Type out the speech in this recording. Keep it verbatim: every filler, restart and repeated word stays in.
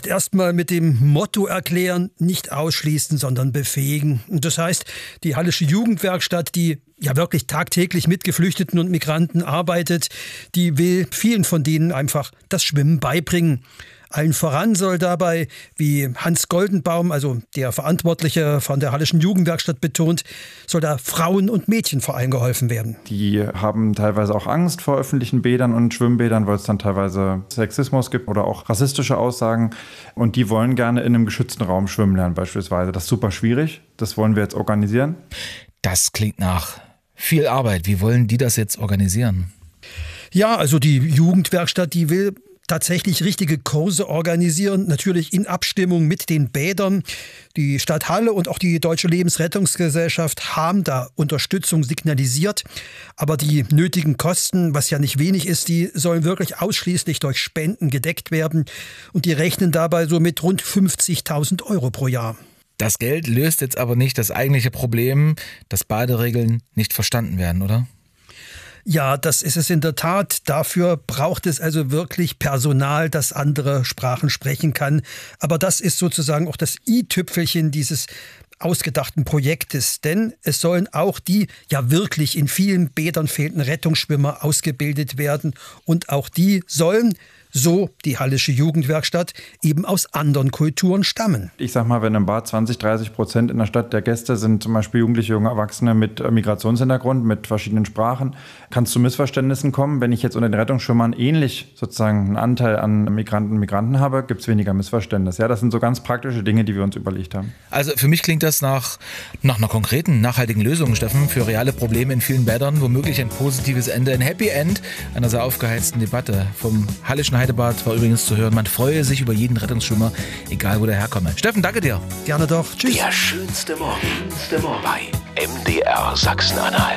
erstmal mit dem Motto erklären, nicht ausschließen, sondern befähigen. Und das heißt, die Hallische Jugendwerkstatt, die ja wirklich tagtäglich mit Geflüchteten und Migranten arbeitet, die will vielen von denen einfach das Schwimmen beibringen. Allen voran soll dabei, wie Hans Goldenbaum, also der Verantwortliche von der Hallischen Jugendwerkstatt betont, soll da Frauen- und Mädchen vor allem geholfen werden. Die haben teilweise auch Angst vor öffentlichen Bädern und Schwimmbädern, weil es dann teilweise Sexismus gibt oder auch rassistische Aussagen. Und die wollen gerne in einem geschützten Raum schwimmen lernen beispielsweise. Das ist super schwierig. Das wollen wir jetzt organisieren. Das klingt nach viel Arbeit. Wie wollen die das jetzt organisieren? Ja, also die Jugendwerkstatt, die will tatsächlich richtige Kurse organisieren, natürlich in Abstimmung mit den Bädern. Die Stadt Halle und auch die Deutsche Lebensrettungsgesellschaft haben da Unterstützung signalisiert. Aber die nötigen Kosten, was ja nicht wenig ist, die sollen wirklich ausschließlich durch Spenden gedeckt werden. Und die rechnen dabei so mit rund fünfzigtausend Euro pro Jahr. Das Geld löst jetzt aber nicht das eigentliche Problem, dass Baderegeln nicht verstanden werden, oder? Ja, das ist es in der Tat. Dafür braucht es also wirklich Personal, das andere Sprachen sprechen kann. Aber das ist sozusagen auch das i-Tüpfelchen dieses ausgedachten Projektes. Denn es sollen auch die ja wirklich in vielen Bädern fehlenden Rettungsschwimmer ausgebildet werden. Und auch die sollen, so die Hallische Jugendwerkstatt, eben aus anderen Kulturen stammen. Ich sag mal, wenn im Bad zwanzig, dreißig Prozent in der Stadt der Gäste sind zum Beispiel jugendliche, junge Erwachsene mit Migrationshintergrund, mit verschiedenen Sprachen, kann es zu Missverständnissen kommen. Wenn ich jetzt unter den Rettungsschwimmern ähnlich sozusagen einen Anteil an Migranten und Migranten habe, gibt es weniger Missverständnisse. Ja, das sind so ganz praktische Dinge, die wir uns überlegt haben. Also für mich klingt das nach, nach einer konkreten, nachhaltigen Lösung, Steffen, für reale Probleme in vielen Bädern, womöglich ein positives Ende, ein Happy End einer sehr aufgeheizten Debatte. Vom Hallischen Heidebad war übrigens zu hören, man freue sich über jeden Rettungsschwimmer, egal wo der herkomme. Steffen, danke dir. Gerne doch. Tschüss. Der schönste Morgen bei M D R Sachsen-Anhalt.